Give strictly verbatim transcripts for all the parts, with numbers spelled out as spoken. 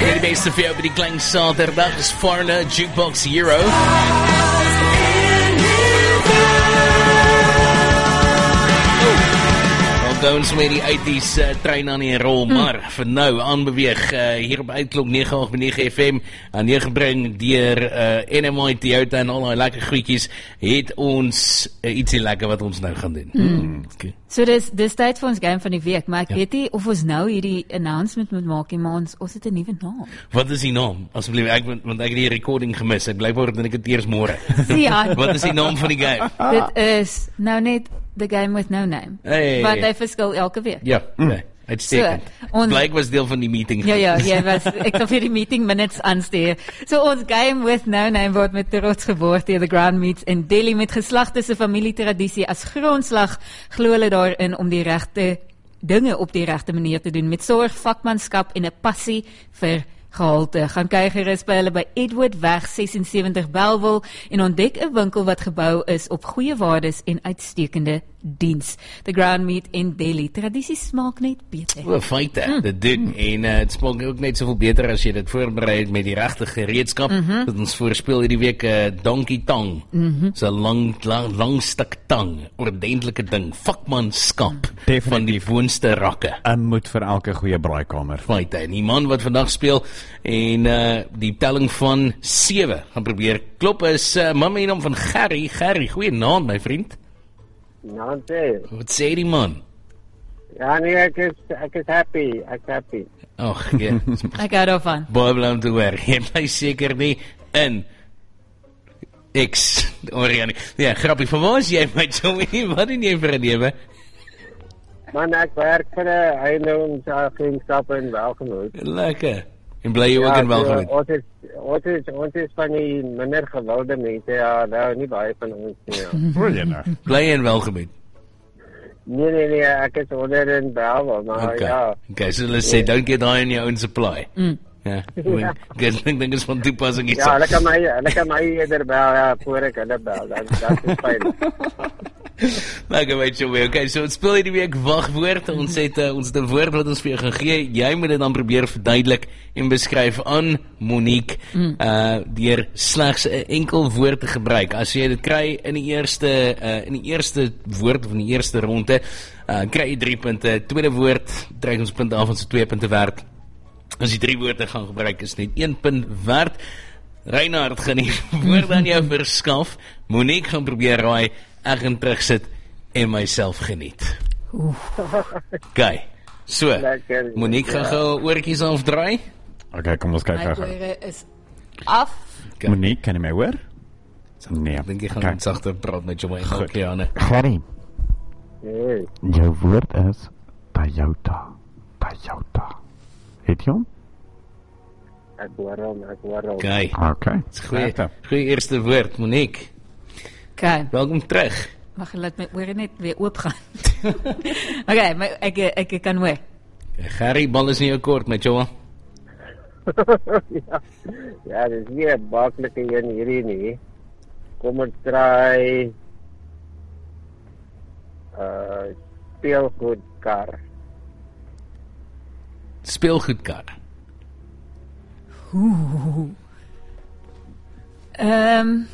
Net die beste vir jou by die klein Saterdag is Foreigner Jukebox Hero. Ons met die eighties uh, trein aan die rol, maar mm. vir nou aanbeweeg uh, hier op Uitklok nege agt nege F M aan jou gebring deur uh, N M I Toyota en al die lekker goedjies, het ons uh, ietsie lekker wat ons nou gaan doen. Mm. Okay. So dis dis tyd vir ons game van die week, maar ek ja. weet nie of ons nou hierdie announcement moet maak nie, maar ons ons het 'n nuwe naam. Wat is die naam? Asseblief, ek want ek het die recording gemis. Ek blykbaar dat ek dit eers môre. Ja. Wat is die naam van die game? Dit is nou net The Game with No Name. Hey, want hy verskil elke week. Ja, nee, uitstekend. So, Blyk was deel van die meeting. Ja, ja, jy was, ek sal vir die meeting minutes aansteer. So ons Game with No Name word met trots geboord deur The Grand Meats in Delhi met geslagte se familietradisie as grondslag, glo hulle daarin om die regte dinge op die regte manier te doen met sorg, vakmanskap en 'n passie vir gehalte. Gaan kyk gerus by hulle by Edward Weg sesensewentig Bellville en ontdek 'n winkel wat gebou is op goeie waardes en uitstekende diens. The Grand Meat in Delhi. Tradisie smaak net beter. O, feite, mm. dit doen. En uh, het smaak ook net soveel beter as jy dit voorberei het met die regte gereedskap. Mm -hmm. Dat ons voorspel hierdie week 'n uh, donkey tang. Mm -hmm. So 'n lang, lang, lang stuk tang. Ordentlike ding. Vakmanskap mm. van die woonste rakke. En moet vir elke goeie braaikamer. Feite. En die man wat vandag speel en uh, die telling van sewe gaan probeer klop is uh, mamma en hom van Gerry. Gerry, goeie naam my vriend. Nou sê. Wat sê die man? Ja nee, ek is ek is happy, ek is happy. Ag, ja. Ek hou daarvan. Baie bly om te hoor. Jy bly seker nie in X Oriane. Ja, grappie, van waar is jy my Tommy? Wat doen jy vir 'n lewe? Man, ek werk vir 'n eiendomsagentskap in Welgemoot. Lekker. En bly jy ook ja, in Welgemoot? Ons is ons is ons is van die minder gewilde mense. Ja, nou nie baie van ons nie. Ja. Bly jy in Welgemoot? Nee nee nee, ek is onder in Bellville, maar okay. ja. Okay, so let's say don't get high on your own supply. Mm. Ja. Ja. Ek dink is van toepassing iets. Ja, hulle kan my hulle kan my eerder bel ja, voor ek hulle bel. Dat dat is fyn. Lekker weet jy weer. Okay, so ons speel hierdie week wagwoord. Ons het uh, ons het 'n woord wat ons vir jou gaan gee. Jy moet dit dan probeer verduidelik en beskryf aan Monique mm. uh deur slegs 'n enkel woord te gebruik. As jy dit kry in die eerste uh in die eerste woord van die eerste ronde, uh kry jy drie punte. Tweede woord trek ons punte af, ons het twee punte werd. As jy drie woorde gaan gebruik, is net een punt werd. Reinhard gaan die woorde aan jou verskaf. Monique gaan probeer raai. Ek gaan terugsit en myself geniet. Okay, so, lekker, Monique gaan ja. gou oortjies afdraai. Okay, kom ons kyk gou. My oore is af. Okay. Monique, kan jy my hoor? Nee, ek dink jy gaan okay. sagter praat met jou my Engelsjane. Gerry. Hey. Jou woord is Toyota. Toyota. Het jy hom? Ek hoor hom, ek hoor hom. Okay. Okay. Goeie, goeie eerste woord, Monique. Okay. Welkom terug. Mag jy laat my ore net weer oop gaan. Okay, my, ek, ek, ek kan hoor. Gerry, bal is nie jou kort met jou. ja, ja, dit is nie 'n maklike een hierdie nie. Kom ons try uh, speelgoedkar. Speelgoedkar. Oeh. Ehm um,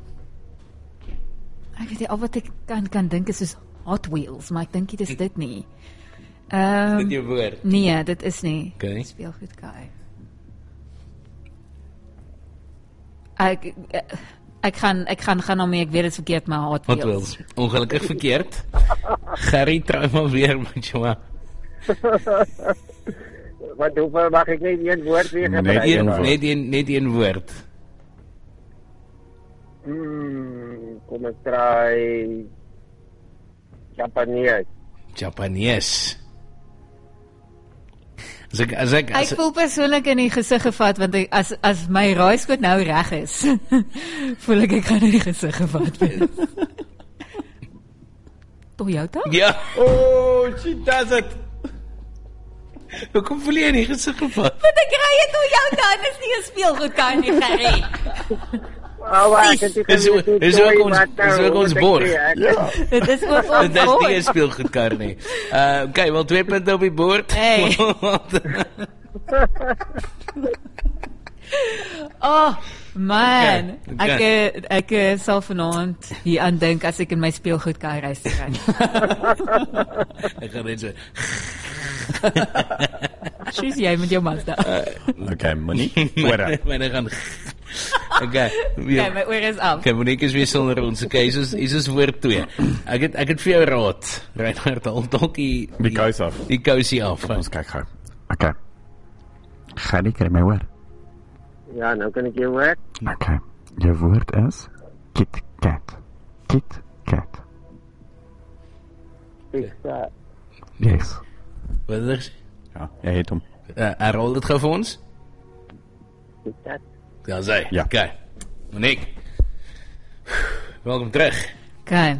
Ek weet nie, al wat ek kan, kan dink is soos Hot Wheels, maar ek dink dit is dit nie. Um, dit jou woord? Nee, dit is nie. Okay. Speelgoedkar. Ek, ek gaan, ek gaan, gaan nou mee, ek weet het verkeerd, maar Hot Wheels. Hot Wheels. Ongelukkig verkeerd. Gerry, try maar weer met jou. Wat hoeveel mag ek net een woord weer gebruik? Net een, net een, net een woord. Hmm, kom ek try Japanees. Japanees. As ek, as ek, as ek voel persoonlik in die gesig gevat, want ek, as, as my raaiskoot nou reg is, voel ek ek gaan in die gesig gevat wees. Toyota? Ja. Oh, she does it. Hoekom voel jy in die gesig gevat? Want ek rij een Toyota, en is nie een speelgoedkar nie, Gerry. Oh, ek het die is ook is ook ons is ook ons borg. Ja. Dit is ook ons borg. Dit is nie 'n speelgoedkar nie. Uh, okay, wel twee punte op die bord. Hey. Oh, man. Okay, okay. Ek ek ek sal vanaand hier aan dink as ek in my speelgoed kan reis te ry. Ek gaan net so. Soos jy met jou Mazda. Okay, Monique, ore. Myne gaan. Okay. Okay, my oor is af. Okay, Monique is weer sonder ons. Okay, hier is hier is woord twee. Ek het ek het vir jou raad. Reinhard, al dalk die Die kous af. Die kousie af. Ons kyk gou. Okay. Gaan ek kry my woord? Ja, nou kan ek jou hoor. Okay. Jou woord is Kit Kat. Kit Kat. Ek sê, Yes. Wat is dit? Ja, jy het hom. Uh, herhaal dit gou vir ons. ek sê, Ja, sy. Ja. Okay. Monique. Welkom terug. Okay.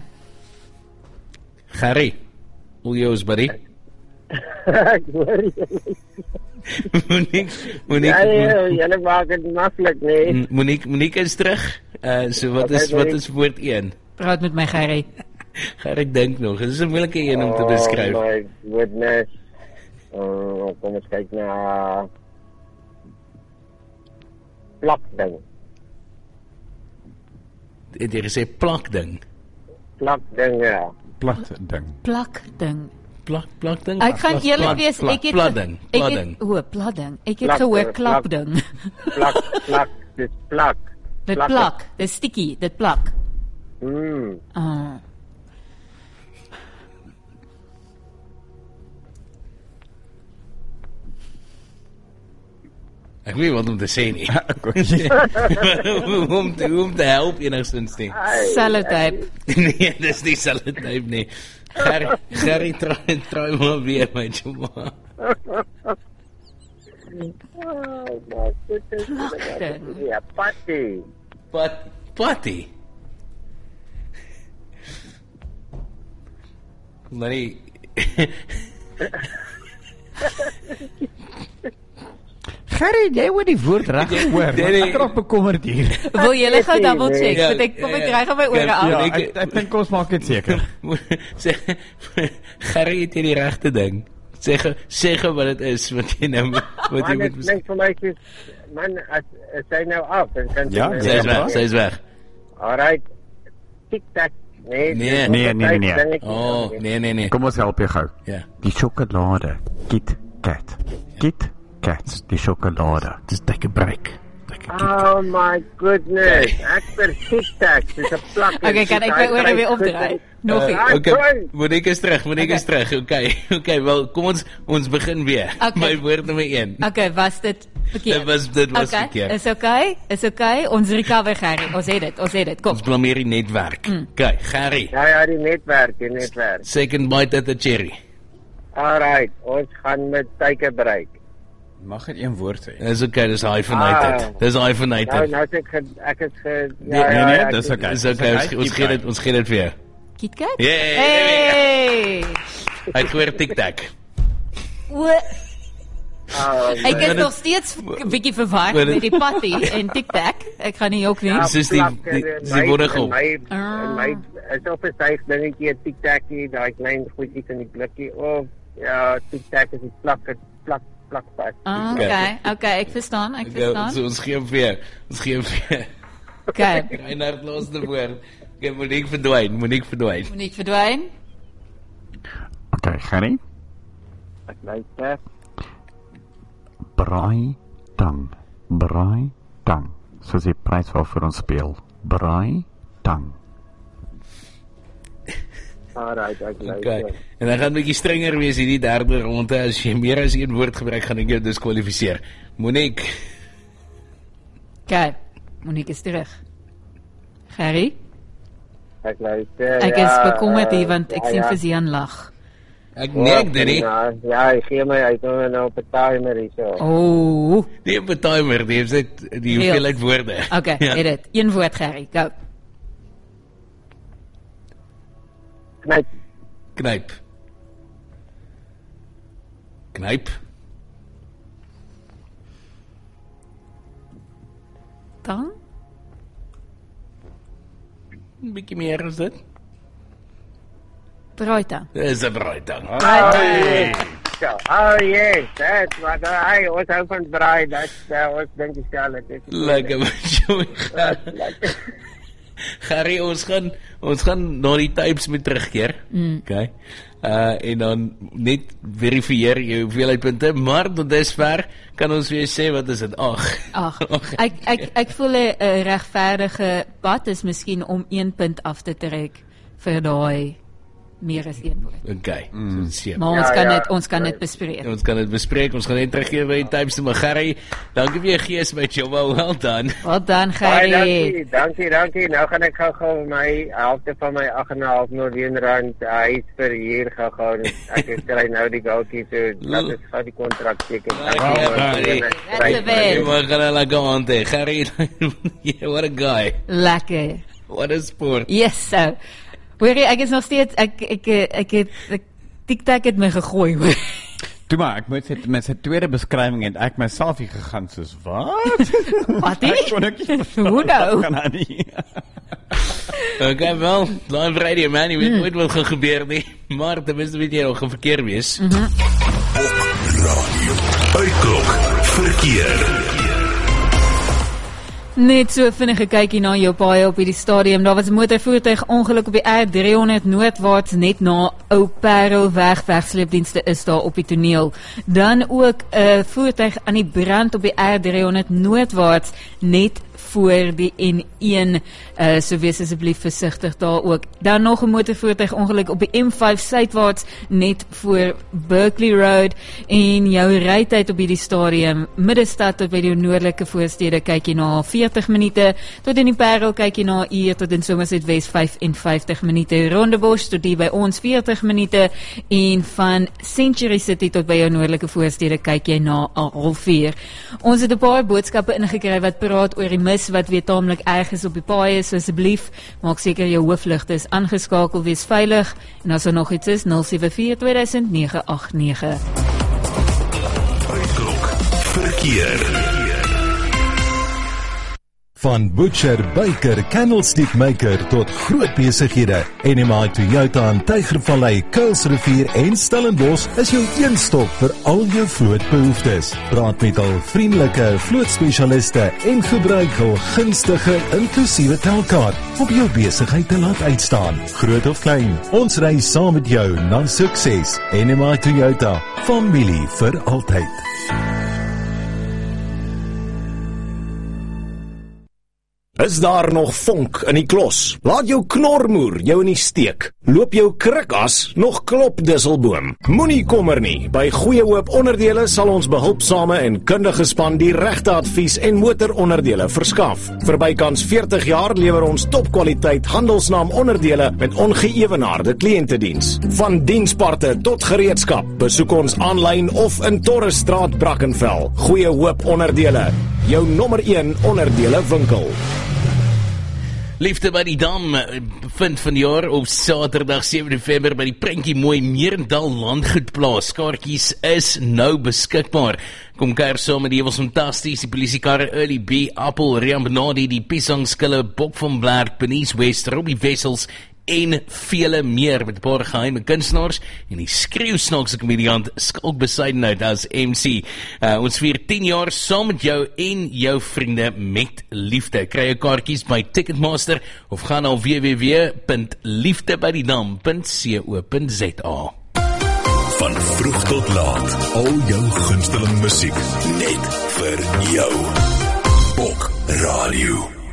Gary. Hoe jou is, buddy? ek hoor jy. Monique, Monique, Ja, ja, julle maak dit maklik, nee. M- Monique, Monique is terug. Uh, so wat is wat is woord een? Praat met my Gerry. Gary dink nog. Dit is 'n moeilike een om te beskryf. Oh my goodness. Uh, kom ons kyk na plakding. Het jy gesê plak ding? Plakding, ja. Plat ding. Plak ding. Plak plak ding? Ek gaan Plat- eerlik plat- wees, plat- ek het pladding, ek pladding. het o, pladding. Ek het Plak, gehoor eh, plak. klapding. Plak, plak, dit plak. Dit Plak. plak, dit sticky, dit plak. Hmm. Ah. Ek weet nie wat om te sê nie. hoe om te hoe om te help enigstens nie. Sellotape. Nee, dis nie selfe tyd nie. Gary, Gary try try maar weer met jou ma. Oh my goodness. Plakding. Ja, patty. Pat patty. Maar nie. Gerry, jy moet die woord reg hoor. Nee, nee. Ek raak bekommerd hier. Wil julle gou double check? Ja, Want ek kom ek ja, kry gaan my ore ja, af. Ja, ek- ek ek dink ons maak dit seker. Sê Gary het jy die regte ding. Sê ge- sê gou wat dit is wat jy nou wat jy Man, moet dit bes- klink vir my soos, man, as, as hy nou af, en kan Ja, Sy is weg, sy is weg. Alright. Tic-tac. Nee, Nee. dis Nee, nog nee, een nee, tyd nee. dingetjie. Oh, nee nee nee. Kom ons help jou gou. Ja. Die sjokolade. Kit Kat. Kit Kat. Die sjokolade. Dis dikke break. Dikke Oh my goodness. Ek vir tic-tac. Dis 'n plak. Okay, kan ek my ore weer opdraai? Nog Uh, nie. Ah, okay, sorry. Monique is terug, Monique is terug. Okay, okay, wel, kom ons ons begin weer. Okay. By woord nommer een. Okay, was dit verkeerd? Dit was dit was okay, verkeerd. is okay, is okay. Ons recover Gerry. Ons het dit, ons het dit. Kom. Ons blameer die netwerk. Mm. Okay, Gary. Ja, ja, die netwerk, die netwerk. Second bite at the cherry. Alright, ons gaan met teikenbreek. Mag dit een woord sê? Dis okay, dis hyphenated. Ah. Dis Nou, hyphenated. nou het ek ge, ek is ge Nee, nee, nee, dis ek- okay. Dis okay, ons, ons gee dit ons gee dit vir jou. KitKat? Yeah, Hey! Hy het gehoor tic-tac. O, Ah, ek is nog steeds 'n bietjie verward Maar dit- met die patty en tic-tac. Ek gaan nie ook nie. ja, Dis die- plak, die- en dis die my- woordigel. en My, Ah. en my, is op 'n styf dingetjie, 'n tic-tackie, daai klein goedjies in die blikkie. Oh, ja, tic-tac is die plak, het plak, plak vas. Ah, okay, okay, ek verstaan, ek Okay, verstaan. so ons gee hom vir jou. Ons gee hom vir jou. Okay. Reinhard laaste woord. Okay, Monique verdwyn, Monique verdwyn. Moet ek verdwyn? Okay, Gerry. Ek luister. Braai tang. Braai tang. Soos die prys waarvoor ons speel. Braai tang. Alright, ek Okay. luister. En dan gaan 'n bietjie strenger wees hierdie derde ronde. As jy meer as een woord gebruik, gaan ek jou diskwalifiseer. Monique. Okay. Monique is terug. Gerry? Ek luister. Ek is ja, bekommerd hier want ek ja, sien ja. vir Sian lag. Ek nee, ek dit nie. Ja, ja, hy gee my uit om nou op 'n timer hier so. Oh. Nie op 'n timer, die het die hoeveelheid woorde. Okay, Ja. het dit. Een woord Gerry. Go. Knyp. Knyp. Knyp. Tang? 'n Bietjie meer as dit. Braaitang. Dis 'n braaitang. Braaitang. So, oh yes, that's wat hy ons hou van braai, dat uh, ons dink dieselfde. Lekker man, Gary, ons gaan ons gaan na die types met terugkeer. Mm. Okay. Uh, en dan net verifieer jou hoeveelheid punte, maar tot dusver kan ons weer sê, wat is dit? Ag. Ag. Ek ek ek voel 'n regverdige pad is miskien om een punt af te trek vir daai meer as een woord. Okay. Mm. So, maar ons ja, kan ja, dit ons kan dit bespreek. Ons kan dit bespreek. Ons gaan net teruggeer by die types te Gary. Dankie vir jou gees met jou. Well done. Well done, Gary. Gary. Dankie, dankie, dankie. Nou gaan ek gou-gou my helfte van my agt en 'n half miljoen rand huis vir hier gou-gou. Ek kry nou die goaltjie toe. Dat is gou die kontrak teken. That's the best. We're gonna like go on there. Gary, yeah, what a guy. Lekker. What a sport. Yes, so. Hoorie, ek is nog steeds, ek, ek, ek het, ek, TikTok het my gegooi, hoor. Toe maar, ek moet sê, met sy tweede beskrywing het ek myself hier gegaan, soos, wat? Wat die? Ek kon ek nie verstaan. Hoe nou? Kan hy nie. Okay, wel, live radio man, jy weet mm. nooit wat gaan gebeur nie, maar tenminste weet jy al gaan verkeer wees. Mm-hmm. Radio, uitklok, verkeer. Net so vinnige kykie na jou paai op hierdie stadium. Daar was 'n motorvoertuig ongeluk op die R drie honderd noordwaarts net na Ou Parelweg. Wegsleepdienste is daar op die toneel. Dan ook 'n uh, voertuig aan die brand op die R drie honderd noordwaarts net voor die N een, uh, so wees asseblief versigtig daar ook. Dan nog 'n motorvoertuig ongeluk op die M vyf suidwaarts net voor Berkeley Road, en jou rytyd op hierdie stadium middestad tot by die noordelike voorstede kyk jy na veertig minute, tot in die Parel kyk jy na uur, tot in Somerset West vyf en vyftig minute, Rondebosch tot die by ons veertig minute, en van Century City tot by jou noordelike voorstede kyk jy na 'n halfuur. Ons het 'n paar boodskappe ingekry wat praat oor die mis wat weer taamlik erg is op die paaie, so asseblief maak seker jou hoofligte is aangeskakel, wees veilig, en as er nog iets is, nul sewe vier twee duisend nege agt nege. Uitklok, verkeer. Van butcher, baker, candlestick maker tot groot besighede. N M I Toyota in Tygervallei, Kuilsrivier en Stellenbosch is jou een stop vir al jou vlootbehoeftes. Praat met al vriendelike vlootspesialiste en gebruik hul gunstige inklusiewe telkaart om jou besigheid te laat uitstaan. Groot of klein, ons ry saam met jou na sukses. N M I Toyota, familie vir altyd. Is daar nog vonk in die klos? Laat jou knormoer jou in die steek. Loop jou krikas nog klop disselboom. Moenie kommer nie. By Goeie Hoop Onderdele sal ons behulpsame en kundige span die regte advies en motoronderdele verskaf. Vir bykans veertig jaar lewer ons topkwaliteit handelsnaam onderdele met ongeëwenaarde kliëntediens. Van diensparte tot gereedskap. Besoek ons aanlyn of in Torresstraat, Brackenfell. Goeie Hoop Onderdele, jou nommer een onderdele winkel. Liefde by die Dam vind vanjaar op Saterdag sewe November by die Prentjie Mooi Merendal Landgoedplaas. Kaartjies is nou beskikbaar. Kom kuier saam met die was fantasties, die polisiekarre Early B, Appel, Riambenadi, die Piesangskille, Bok van Blerk, Benies West, Robbie Wessels en vele meer met 'n paar geheime kunstenaars en die skreeusnaakse komediant Skalk Besuidenhout as M C. Uh, ons vier tien jaar saam met jou en jou vriende met liefde. Kry jou kaartjies by Ticketmaster of gaan na w w w punt liefdebydidam punt co punt z a. Van vroeg tot laat, al jou gunsteling musiek, net vir jou. Bok Radio.